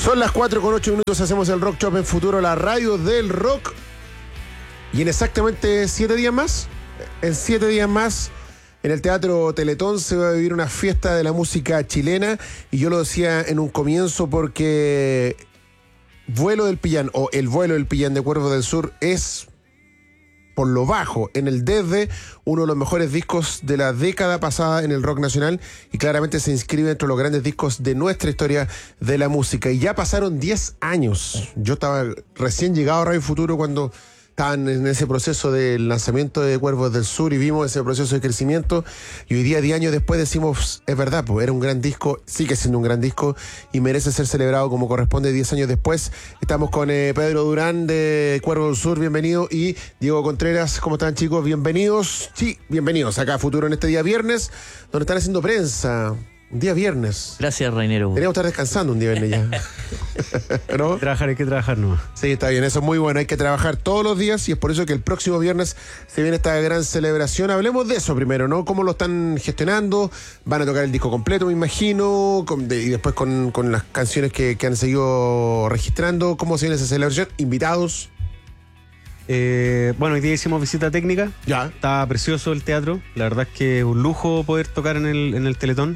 Son las 4:08, hacemos el Rock Shop en Futuro, la radio del rock. Y en exactamente 7 días más, en el Teatro Teletón se va a vivir una fiesta de la música chilena. Y yo lo decía en un comienzo porque Vuelo del Pillán o El Vuelo del Pillán de Cuervos del Sur es, por lo bajo, en el desde, uno de los mejores discos de la década pasada en el rock nacional y claramente se inscribe entre los grandes discos de nuestra historia de la música. Y ya pasaron 10 años. Yo estaba recién llegado a Radio Futuro cuando estaban en ese proceso del lanzamiento de Cuervos del Sur y vimos ese proceso de crecimiento, y hoy día, 10 años después, decimos, es verdad, pues era un gran disco, sigue siendo un gran disco y merece ser celebrado como corresponde 10 años después. Estamos con Pedro Durán de Cuervos del Sur, bienvenido, y Diego Contreras. ¿Cómo están, chicos? Bienvenidos. Sí, bienvenidos acá a Futuro en este día viernes, donde están haciendo prensa. Un día viernes. Gracias, Rainero. Deberíamos estar descansando un día viernes ya. ¿No? Hay que trabajar nomás. Sí, está bien, eso es muy bueno. Hay que trabajar todos los días y es por eso que el próximo viernes se viene esta gran celebración. Hablemos de eso primero, ¿no? ¿Cómo lo están gestionando? Van a tocar el disco completo, me imagino, y después con las canciones que han seguido registrando. ¿Cómo se viene esa celebración? ¿Invitados? Bueno, hoy día hicimos visita técnica. Ya. Está precioso el teatro. La verdad es que es un lujo poder tocar en el Teletón.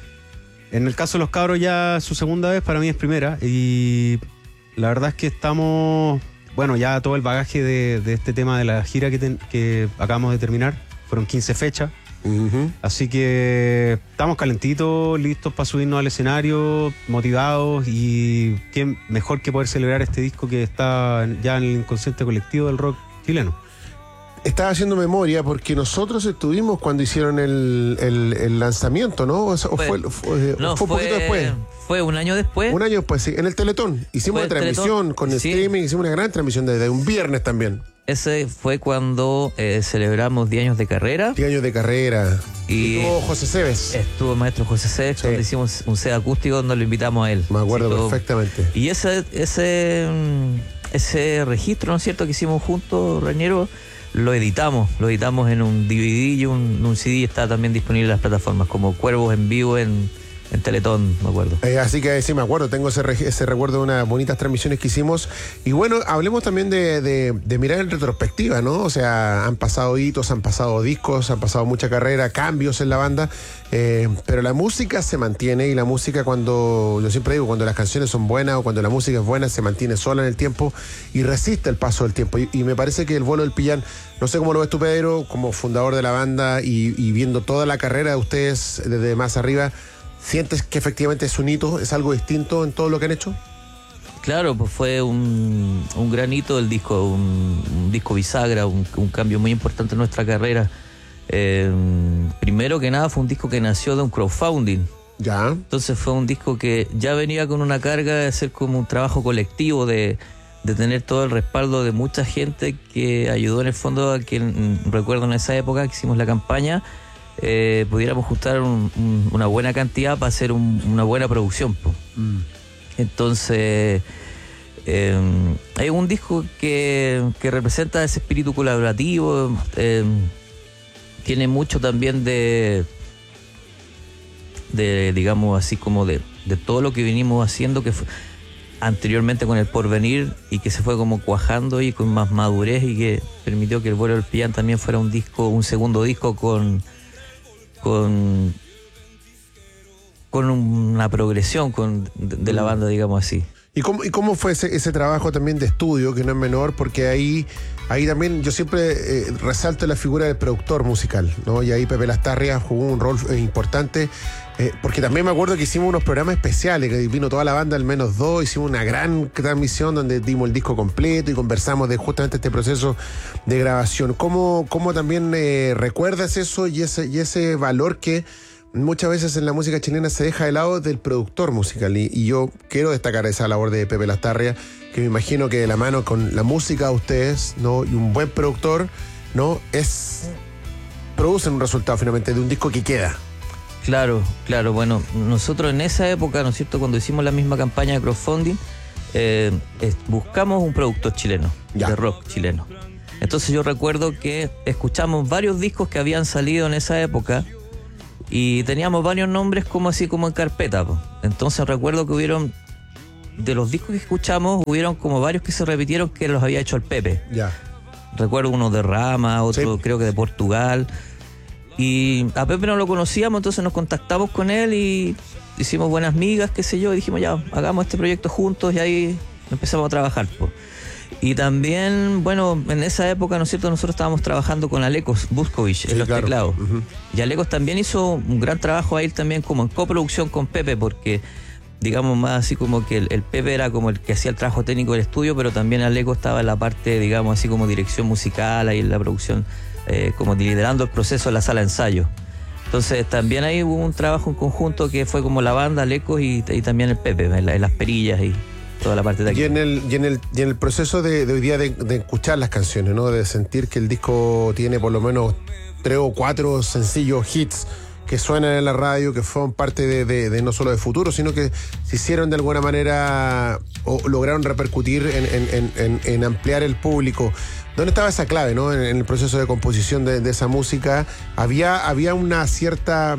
En el caso de los cabros ya es su segunda vez, para mí es primera. Y la verdad es que estamos, bueno, ya todo el bagaje de este tema de la gira que acabamos de terminar. Fueron 15 fechas. Uh-huh. Así que estamos calentitos, listos para subirnos al escenario, motivados, y quién mejor que poder celebrar este disco que está ya en el inconsciente colectivo del rock chileno. Estaba haciendo memoria porque nosotros estuvimos cuando hicieron el lanzamiento, ¿no? ¿O fue un poquito después? Fue un año después. Un año después, sí, en el Teletón. Hicimos una transmisión con el streaming, hicimos una gran transmisión desde un viernes también. Ese fue cuando celebramos 10 años de carrera. 10 años de carrera. Y estuvo José Cebes. Estuvo el maestro José Cebes, sí. Donde hicimos un set acústico donde lo invitamos a él. Me acuerdo perfectamente. Y ese registro, ¿no es cierto?, que hicimos juntos, Rañero, lo editamos en un DVD y un CD. Está también disponible en las plataformas como Cuervos en Vivo en Teletón, me acuerdo. Así que sí, me acuerdo, tengo ese recuerdo de unas bonitas transmisiones que hicimos. Y bueno, hablemos también de mirar en retrospectiva, ¿no? O sea, han pasado hitos, han pasado discos, han pasado mucha carrera, cambios en la banda, pero la música se mantiene, y la música, cuando, yo siempre digo, cuando las canciones son buenas o cuando la música es buena, se mantiene sola en el tiempo y resiste el paso del tiempo. Y me parece que el Vuelo del Pillán, no sé cómo lo ves tú, Pedro, como fundador de la banda y viendo toda la carrera de ustedes desde más arriba, ¿sientes que efectivamente es un hito, es algo distinto en todo lo que han hecho? Claro, pues fue un gran hito el disco, un disco bisagra, un cambio muy importante en nuestra carrera. Primero que nada fue un disco que nació de un crowdfunding. Ya. Entonces fue un disco que ya venía con una carga de ser como un trabajo colectivo, de tener todo el respaldo de mucha gente que ayudó en el fondo a que, recuerdo en esa época que hicimos la campaña, pudiéramos juntar una buena cantidad para hacer una buena producción. Entonces hay un disco que representa ese espíritu colaborativo, tiene mucho también de digamos así como de todo lo que venimos haciendo, que fue anteriormente con el Porvenir, y que se fue como cuajando y con más madurez, y que permitió que el Vuelo del Pillán también fuera un segundo disco con una progresión de la banda, digamos así. ¿Y cómo fue ese trabajo también de estudio, que no es menor? Porque ahí también yo siempre resalto la figura del productor musical, ¿no? Y ahí Pepe Lastarria jugó un rol importante, porque también me acuerdo que hicimos unos programas especiales, que vino toda la banda, al menos 2, hicimos una gran transmisión donde dimos el disco completo y conversamos de justamente este proceso de grabación. ¿Cómo también recuerdas eso y ese valor que muchas veces en la música chilena se deja de lado del productor musical? Y yo quiero destacar esa labor de Pepe Lastarria, que me imagino que de la mano con la música de ustedes, ¿no? Y un buen productor, ¿no? Producen un resultado finalmente de un disco que queda. Claro, bueno, nosotros en esa época, ¿no es cierto?, cuando hicimos la misma campaña de crowdfunding, buscamos un productor chileno, de rock chileno. Entonces yo recuerdo que escuchamos varios discos que habían salido en esa época, y teníamos varios nombres como así como en carpeta. Entonces recuerdo que hubieron de los discos que escuchamos, hubieron como varios que se repitieron que los había hecho el Pepe. Ya. Recuerdo uno de Rama, otro Sí. creo que de Portugal. Y a Pepe no lo conocíamos, entonces nos contactamos con él y hicimos buenas migas, qué sé yo, y dijimos ya, hagamos este proyecto juntos y ahí empezamos a trabajar, po. Y también, bueno, en esa época, ¿no es cierto?, nosotros estábamos trabajando con Alekos Buskovich en los claro. teclados. Ujú. Y Alekos también hizo un gran trabajo ahí también como en coproducción con Pepe, porque digamos más así como que el Pepe era como el que hacía el trabajo técnico del estudio, pero también Alekos estaba en la parte, digamos así como dirección musical, ahí en la producción, como liderando el proceso de la sala de ensayo. Entonces también ahí hubo un trabajo en conjunto que fue como la banda, Alekos y también el Pepe, en las perillas y toda la parte de aquí. Y en el proceso de hoy día de escuchar las canciones, ¿no? De sentir que el disco tiene por lo menos 3 o 4 sencillos hits que suenan en la radio, que fueron parte de no solo de Futuro, sino que se hicieron de alguna manera o lograron repercutir en ampliar el público. ¿Dónde estaba esa clave, no? En el proceso de composición de esa música. Había una cierta...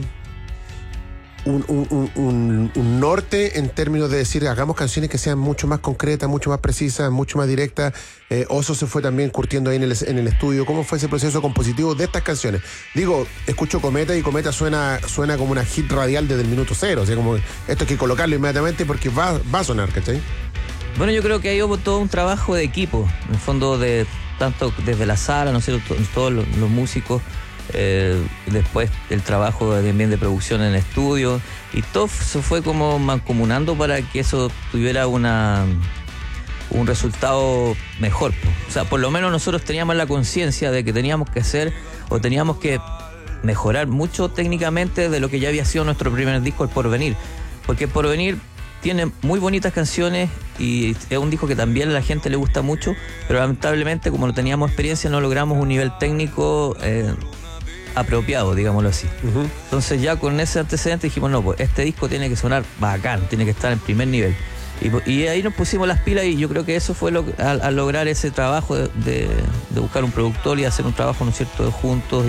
Un norte en términos de decir, hagamos canciones que sean mucho más concretas, mucho más precisas, mucho más directas. O eso se fue también curtiendo ahí en el estudio. ¿Cómo fue ese proceso compositivo de estas canciones? Digo, escucho Cometa y Cometa suena como una hit radial desde el minuto cero. O sea, como esto hay que colocarlo inmediatamente porque va a sonar, ¿cachai? Bueno, yo creo que ahí hubo todo un trabajo de equipo, en el fondo, de tanto desde la sala, ¿no sé, todos los músicos. Después el trabajo también de producción en el estudio, y todo se fue como mancomunando para que eso tuviera un resultado mejor. O sea, por lo menos nosotros teníamos la conciencia de que teníamos que hacer o teníamos que mejorar mucho técnicamente de lo que ya había sido nuestro primer disco, El Porvenir, porque El Porvenir tiene muy bonitas canciones y es un disco que también a la gente le gusta mucho, pero lamentablemente, como no teníamos experiencia, no logramos un nivel técnico apropiado, digámoslo así. Uh-huh. Entonces ya con ese antecedente dijimos, no, pues este disco tiene que sonar bacán, tiene que estar en primer nivel. Y ahí nos pusimos las pilas, y yo creo que eso fue al lograr ese trabajo de buscar un productor y hacer un trabajo, ¿no es cierto?, juntos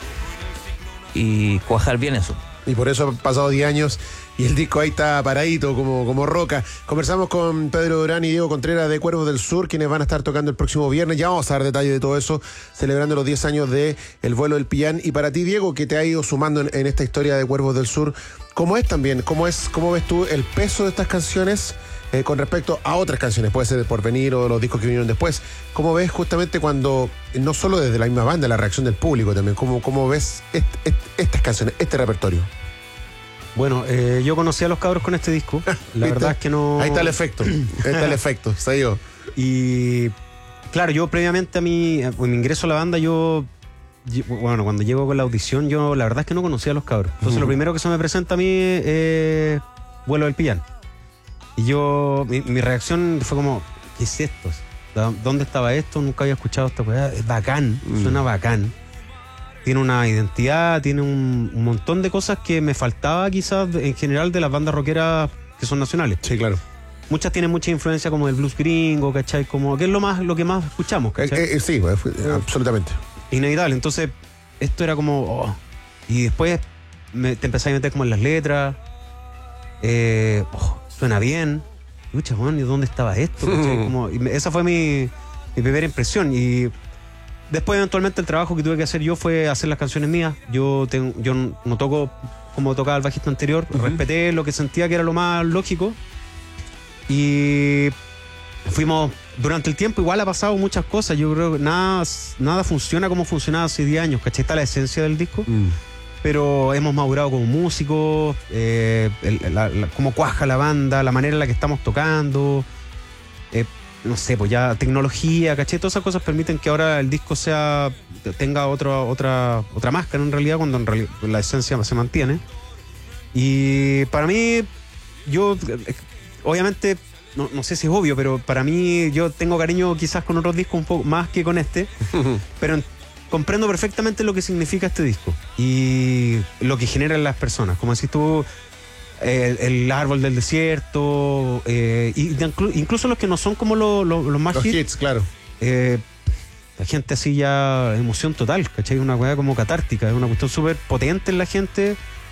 y cuajar bien eso. Y por eso han pasado 10 años y el disco ahí está paradito como roca. Conversamos con Pedro Durán y Diego Contreras de Cuervos del Sur, quienes van a estar tocando el próximo viernes. Ya vamos a dar detalles de todo eso, celebrando los 10 años de El Vuelo del Pillán. Y para ti, Diego, que te ha ido sumando en esta historia de Cuervos del Sur, ¿cómo es también? ¿Cómo ves tú el peso de estas canciones con respecto a otras canciones? Puede ser de Porvenir o los discos que vinieron después. ¿Cómo ves justamente cuando, no solo desde la misma banda, la reacción del público también? ¿Cómo ves estas canciones, este repertorio? Bueno, yo conocí a los cabros con este disco. La verdad es que no... Ahí está el efecto. Ahí está el efecto. Se dio. Y claro, yo previamente a mi ingreso a la banda, bueno, cuando llego con la audición, yo la verdad es que no conocía a los cabros. Entonces lo primero que se me presenta a mí es Vuelo del Pillán. Y yo, mi reacción fue como, ¿qué es esto? ¿Dónde estaba esto? Nunca había escuchado esta cosa. Es bacán, suena bacán. Tiene una identidad, tiene un montón de cosas que me faltaba quizás en general de las bandas rockeras que son nacionales. Sí, claro. Muchas tienen mucha influencia como del blues gringo, ¿cachai? Como que es lo que más escuchamos, ¿cachai? Sí, absolutamente. Inevitable. Entonces, esto era como... Y después te empecé a meter como en las letras. Suena bien. Lucha, bueno, ¿y dónde estaba esto? Esa fue mi primera impresión. Y después, eventualmente, el trabajo que tuve que hacer yo fue hacer las canciones mías. Yo no toco como tocaba el bajista anterior. Respeté lo que sentía que era lo más lógico. Y fuimos... Durante el tiempo igual ha pasado muchas cosas. Yo creo que nada funciona como funcionaba hace 10 años. ¿Cachai? Está la esencia del disco. Pero hemos madurado como músicos, cómo cuaja la banda, la manera en la que estamos tocando, no sé, pues ya tecnología, ¿cachai? Todas esas cosas permiten que ahora el disco tenga otra máscara en realidad, cuando en realidad la esencia se mantiene. Y para mí, yo, obviamente, no sé si es obvio, pero para mí yo tengo cariño quizás con otros discos un poco más que con este, pero comprendo perfectamente lo que significa este disco y lo que generan las personas. Como decís tú, el árbol del desierto, incluso los que no son como los más los hits, claro. La gente así ya emoción total, ¿cachai? Una weá como catártica, es una cuestión súper potente en la gente.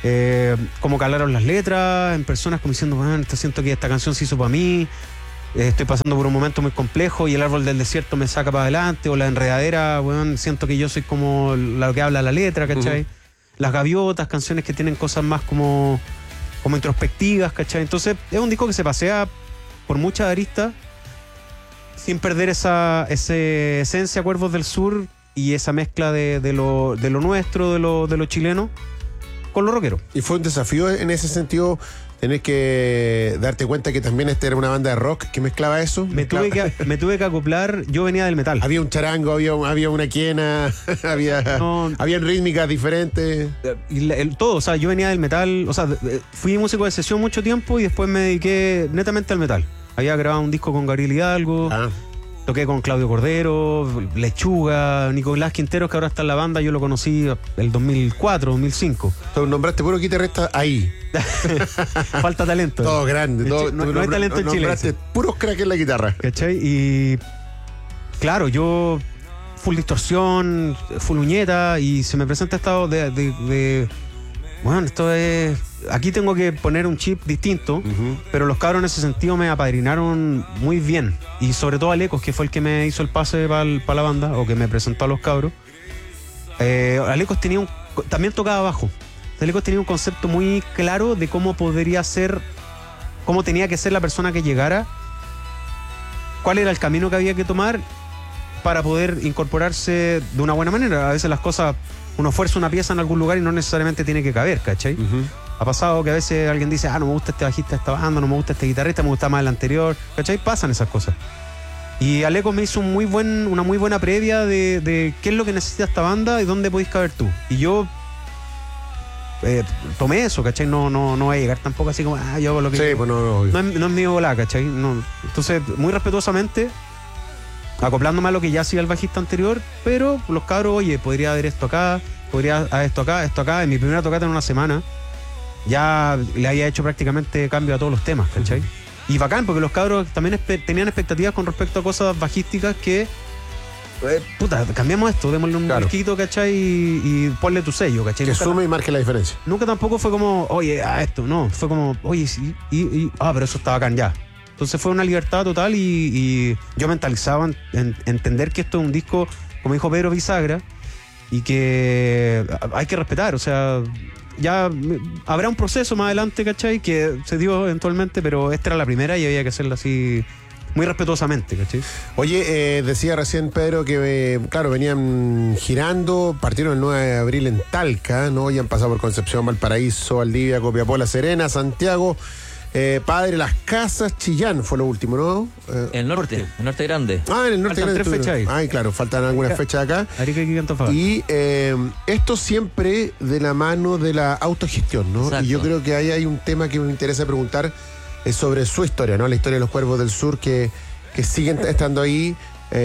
cómo calaron las letras en personas, como diciendo, bueno, siento que esta canción se hizo para mí, estoy pasando por un momento muy complejo y el árbol del desierto me saca para adelante, o la enredadera, bueno, siento que yo soy como lo que habla la letra, ¿cachai? Las gaviotas, canciones que tienen cosas más como introspectivas, ¿cachai? Entonces es un disco que se pasea por muchas aristas sin perder esa esencia Cuervos del Sur y esa mezcla de lo nuestro, de lo chileno con lo rockero. Y fue un desafío en ese sentido tener que darte cuenta que también esta era una banda de rock que mezclaba eso. Me tuve que acoplar, yo venía del metal. Había un charango, había una quena, habían rítmicas diferentes. Todo, o sea, yo venía del metal, o sea, fui músico de sesión mucho tiempo y después me dediqué netamente al metal. Había grabado un disco con Gabriel Hidalgo, toqué con Claudio Cordero, Lechuga, Nicolás Quinteros, que ahora está en la banda, yo lo conocí el 2004, 2005. Tú nombraste puro guitarrista ahí. Falta talento. Todo grande. No hay talento en Chile. Nombraste puros cracks en la guitarra. ¿Cachai? Y claro, yo full distorsión, full uñeta, y se me presenta estado de bueno, esto es... Aquí tengo que poner un chip distinto, pero los cabros en ese sentido me apadrinaron muy bien. Y sobre todo Alecos, que fue el que me hizo el pase para la banda, o que me presentó a los cabros. Alecos también tocaba bajo. Alecos tenía un concepto muy claro de cómo podría ser, cómo tenía que ser la persona que llegara, cuál era el camino que había que tomar para poder incorporarse de una buena manera. A veces las cosas, uno fuerza una pieza en algún lugar y no necesariamente tiene que caber, ¿cachai? Ha pasado que a veces alguien dice, no me gusta este bajista de esta banda, no me gusta este guitarrista, me gusta más el anterior, ¿cachai? Pasan esas cosas. Y Aleco me hizo una muy buena previa de qué es lo que necesita esta banda y dónde podéis caber tú. Y yo tomé eso, ¿cachai? No voy a llegar tampoco así como, yo hago lo que... Sí, pues no es mi bola, ¿cachai? No. Entonces, muy respetuosamente, acoplándome a lo que ya hacía el bajista anterior, pero los cabros, oye, podría haber esto acá, podría haber esto acá. En mi primera tocata en una semana ya le había hecho prácticamente cambio a todos los temas, ¿cachai? Y bacán, porque los cabros también tenían expectativas con respecto a cosas bajísticas que cambiamos esto, démosle un marquito, ¿cachai? Y ponle tu sello, ¿cachai? Que sume y marque la diferencia. Nunca tampoco fue como, oye, esto, no, fue como, oye, sí, pero eso está bacán ya. Entonces fue una libertad total y yo mentalizaba en entender que esto es un disco, como dijo Pedro Bisagra, y que hay que respetar, o sea, ya habrá un proceso más adelante, ¿cachai? Que se dio eventualmente, pero esta era la primera y había que hacerla así muy respetuosamente, ¿cachai? Oye, decía recién Pedro que, claro, venían girando, partieron el 9 de abril en Talca, ¿no? Ya han pasado por Concepción, Valparaíso, Valdivia, Copiapó, La Serena, Santiago, Padre Las Casas, Chillán fue lo último, ¿no? El norte grande. En el norte grande. Faltan 3 fechas ahí. Ay, claro, faltan algunas fechas acá. Arica y Antofagasta. Y esto siempre de la mano de la autogestión, ¿no? Exacto. Y yo creo que ahí hay un tema que me interesa preguntar sobre su historia, ¿no? La historia de los Cuervos del Sur que siguen estando ahí,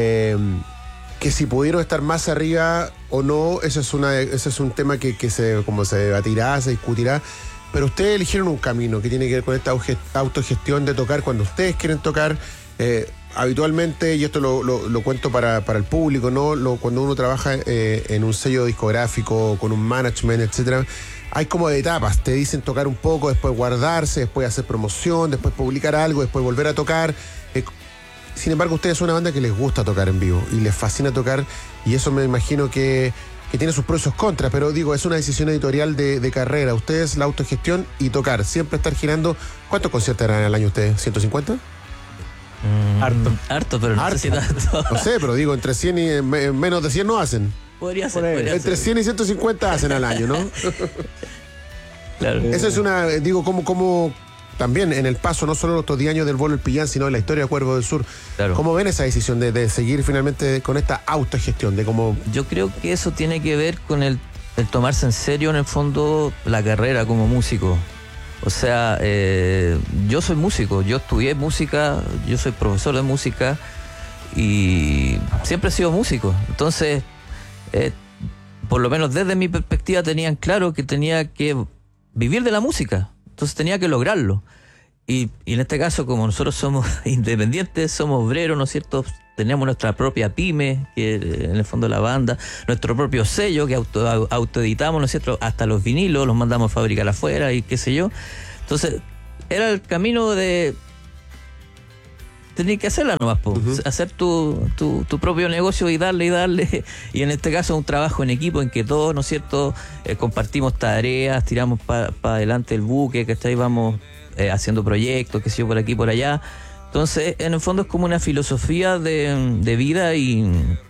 que si pudieron estar más arriba o no, ese es un tema que se debatirá, se discutirá. Pero ustedes eligieron un camino que tiene que ver con esta autogestión de tocar cuando ustedes quieren tocar. Habitualmente, y esto lo cuento para el público, ¿no? Cuando uno trabaja en un sello discográfico, con un management, etcétera, hay como de etapas. Te dicen tocar un poco, después guardarse, después hacer promoción, después publicar algo, después volver a tocar. Sin embargo, ustedes son una banda que les gusta tocar en vivo y les fascina tocar, y eso me imagino que tiene sus pros y sus contras, pero digo, es una decisión editorial de carrera. Ustedes, la autogestión y tocar, siempre estar girando. ¿Cuántos conciertos harán al año ustedes? ¿150? Harto, pero no sé si tanto. No sé, pero digo, entre 100 y menos de 100 no hacen. Podría ser. Entre 100 y 150 hacen al año, ¿no? Claro. Eso es una, digo, como también en el paso, no solo los 10 años del vuelo del Pillán, sino en la historia de Cuervo del Sur. Claro. ¿Cómo ven esa decisión de seguir finalmente con esta autogestión? De cómo... Yo creo que eso tiene que ver con el tomarse en serio, en el fondo, la carrera como músico. O sea, yo soy músico, yo estudié música, yo soy profesor de música y siempre he sido músico. Entonces, por lo menos desde mi perspectiva tenían claro que tenía que vivir de la música. Entonces tenía que lograrlo. Y en este caso, como nosotros somos independientes, somos obreros, ¿no es cierto? tenemos nuestra propia pyme, que en el fondo la banda, nuestro propio sello que autoeditamos, ¿no es cierto? Hasta los vinilos los mandamos a fabricar afuera y qué sé yo. Entonces, era el camino de tener que hacerla nomás, hacer tu propio negocio y darle. Y en este caso un trabajo en equipo en que todos, ¿no es cierto?, compartimos tareas, tiramos para adelante el buque, que vamos haciendo proyectos, qué sé yo, por aquí, por allá. Entonces, en el fondo es como una filosofía de vida y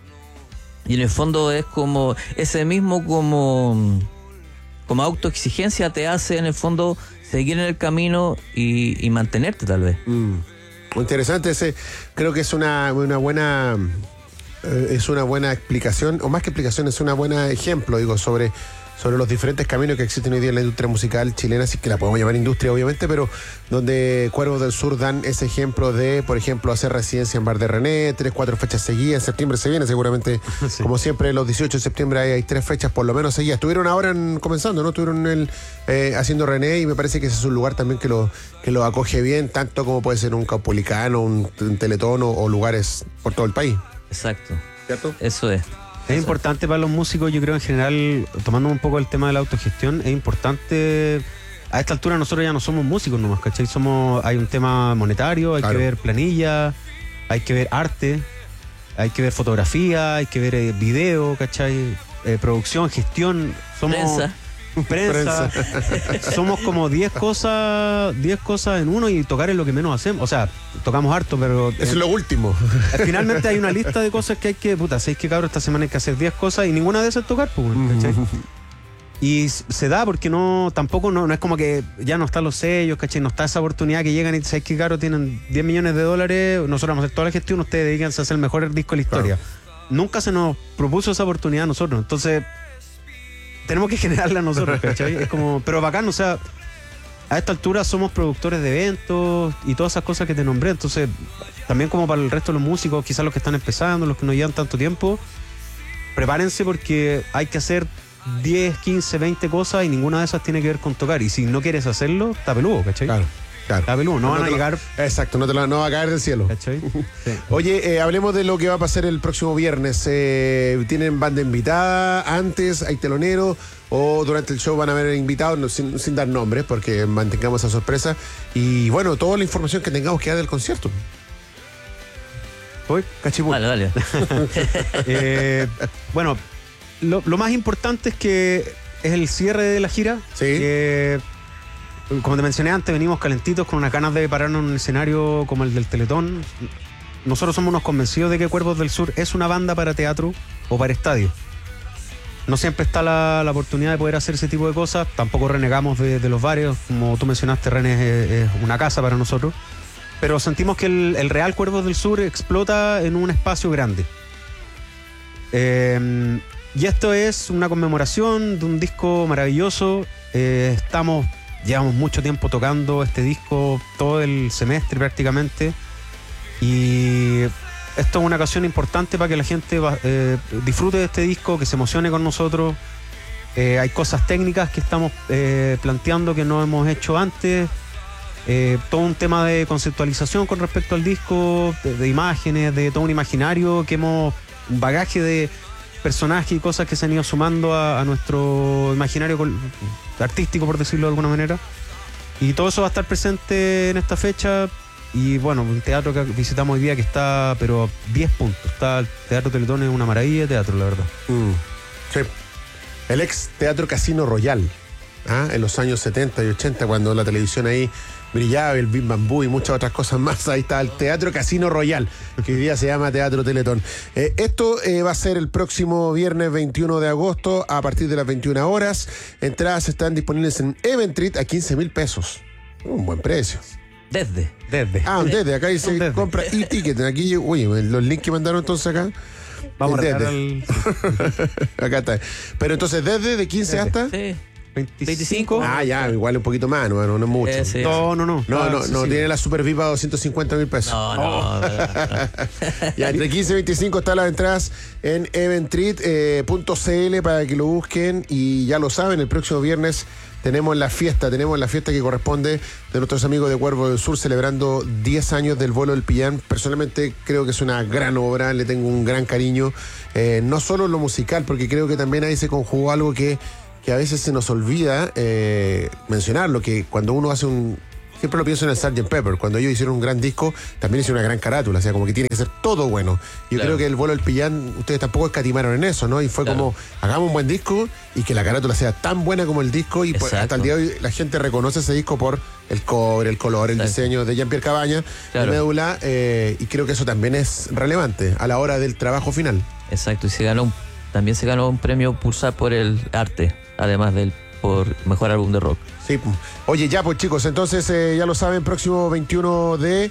en el fondo es como ese mismo como autoexigencia te hace en el fondo seguir en el camino y mantenerte tal vez. Muy interesante creo que es una buena explicación, o más que explicación, es una buena ejemplo, digo, sobre los diferentes caminos que existen hoy día en la industria musical chilena, así que la podemos llamar industria obviamente, pero donde Cuervos del Sur dan ese ejemplo de, por ejemplo, hacer residencia en Bar de René, 3-4 fechas seguidas. En septiembre se viene seguramente, sí. Como siempre, los 18 de septiembre hay 3 fechas por lo menos seguidas. Estuvieron ahora comenzando, ¿no? Estuvieron haciendo René, y me parece que ese es un lugar también que lo acoge bien, tanto como puede ser un Caupolicán, un Teletón o lugares por todo el país. Exacto. ¿Cierto? Eso es. Es importante para los músicos, yo creo en general, tomando un poco el tema de la autogestión, es importante. A esta altura nosotros ya no somos músicos nomás, ¿cachai? Hay un tema monetario, hay que ver planilla, hay que ver arte, hay que ver fotografía, hay que ver video, ¿cachai? Producción, gestión, prensa. Somos como 10 cosas en uno, y tocar es lo que menos hacemos. O sea, tocamos harto, pero eso es lo último. Finalmente hay una lista de cosas que hay que, ¿sabéis qué, cabrón? Esta semana hay que hacer 10 cosas y ninguna de esas es tocar, pues, ¿cachai? Y se da porque tampoco es como que ya no están los sellos, ¿cachai? No está esa oportunidad que llegan y ¿sabéis qué, cabrón? Tienen $10 millones, nosotros vamos a hacer toda la gestión, ustedes dedíquense a hacer el mejor disco de la historia. Claro. Nunca se nos propuso esa oportunidad a nosotros, entonces tenemos que generarla nosotros, ¿cachai? Es como, pero bacán, o sea, a esta altura somos productores de eventos y todas esas cosas que te nombré, entonces también como para el resto de los músicos, quizás los que están empezando, los que no llevan tanto tiempo, prepárense porque hay que hacer 10, 15, 20 cosas y ninguna de esas tiene que ver con tocar, y si no quieres hacerlo, está peludo, ¿cachai? Claro. Está peludo, no van a llegar. Exacto, no va a caer del cielo. ¿Cachai? Sí. Oye, hablemos de lo que va a pasar el próximo viernes. ¿Tienen banda invitada antes? ¿Hay telonero? ¿O durante el show van a haber invitados? Sin dar nombres, porque mantengamos esa sorpresa. Y bueno, toda la información que tengamos que dar del concierto. ¿Voy? Cachipú. Dale. Bueno, lo más importante es que es el cierre de la gira. Sí. Como te mencioné antes, venimos calentitos con unas ganas de pararnos en un escenario como el del Teletón. Nosotros somos unos convencidos de que Cuervos del Sur es una banda para teatro o para estadio. No siempre está la oportunidad de poder hacer ese tipo de cosas. Tampoco renegamos de los bares. Como tú mencionaste, René es una casa para nosotros. Pero sentimos que el real Cuervos del Sur explota en un espacio grande. Y esto es una conmemoración de un disco maravilloso. Llevamos mucho tiempo tocando este disco, todo el semestre prácticamente, y esto es una ocasión importante para que la gente disfrute de este disco, que se emocione con nosotros. Hay cosas técnicas que estamos planteando que no hemos hecho antes, todo un tema de conceptualización con respecto al disco, de imágenes, de todo un imaginario un bagaje de personajes y cosas que se han ido sumando a nuestro imaginario artístico, por decirlo de alguna manera, y todo eso va a estar presente en esta fecha. Y bueno, un teatro que visitamos hoy día que está, pero 10 puntos. El Teatro Teletón es una maravilla de teatro, la verdad. Sí. El ex Teatro Casino Royal, en los años 70 y 80, cuando la televisión ahí brillaba, el Bim Bambú y muchas otras cosas más. Ahí está el Teatro Casino Royal, que hoy día se llama Teatro Teletón. Esto va a ser el próximo viernes 21 de agosto a partir de las 21 horas. Entradas están disponibles en Eventrit a $15,000. Un buen precio. Desde. Desde. Acá dice compra y ticket. Aquí, los links que mandaron entonces acá. Vamos a regalar acá está. Pero entonces, ¿de 15 hasta? Sí. 25. Ya, igual un poquito más, no es mucho. Sí. No, tiene la Super VIP a $250,000. No. Ya, entre 15 y 25 están las entradas en eventrit.cl para que lo busquen, y ya lo saben, el próximo viernes tenemos la fiesta que corresponde de nuestros amigos de Cuervo del Sur celebrando 10 años del vuelo del Pillán. Personalmente creo que es una gran obra, le tengo un gran cariño, no solo en lo musical, porque creo que también ahí se conjugó algo que a veces se nos olvida mencionarlo, que cuando uno hace siempre lo pienso en el Sgt. Pepper, cuando ellos hicieron un gran disco, también hicieron una gran carátula, o sea, como que tiene que ser todo bueno. Yo creo que el vuelo del Pillán, ustedes tampoco escatimaron en eso, ¿no? Y fue como, hagamos un buen disco y que la carátula sea tan buena como el disco, y pues, hasta el día de hoy la gente reconoce ese disco por el cover, el color, el diseño de Jean-Pierre Cabaña, la médula, y creo que eso también es relevante a la hora del trabajo final. Exacto, y también se ganó un premio Pulsar por el arte, además por mejor álbum de rock. Sí. Oye, ya pues chicos, entonces ya lo saben, próximo 21 de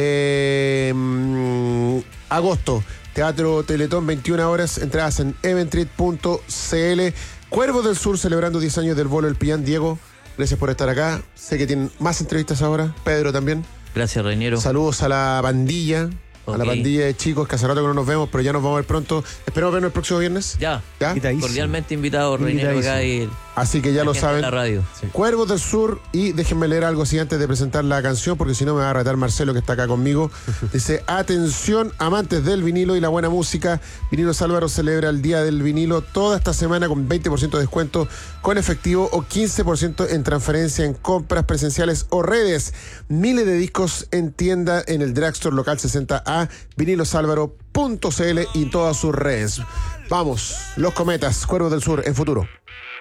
agosto, Teatro Teletón, 21 horas, entradas en eventrit.cl. Cuervo del Sur celebrando 10 años del vuelo del Pillán. Diego, gracias por estar acá. Sé que tienen más entrevistas ahora. Pedro también. Gracias, Reiniero. Saludos a la bandilla. A la pandilla de chicos, que hace rato que no nos vemos, pero ya nos vamos a ver pronto. Esperamos vernos el próximo viernes. Ya. Cordialmente invitado, Reiniero, acá y así que ya lo saben. La radio. Sí. Cuervos del Sur. Y déjenme leer algo así antes de presentar la canción, porque si no me va a retar Marcelo, que está acá conmigo. Dice: atención, amantes del vinilo y la buena música. Vinilos Álvaro celebra el Día del Vinilo toda esta semana con 20% de descuento con efectivo o 15% en transferencia en compras presenciales o redes. Miles de discos en tienda en el Drugstore Local 60A, vinilosálvaro.cl y todas sus redes. Vamos, Los Cometas, Cuervos del Sur en futuro.